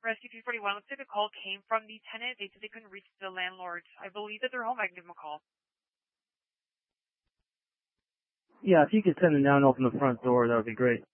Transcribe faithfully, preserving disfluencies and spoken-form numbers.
Rescue three forty-one, looks like a call came from the tenant. They said they couldn't reach the landlord. I believe that they're home. I can give them a call. Yeah, if you could send them down and open the front door, that would be great.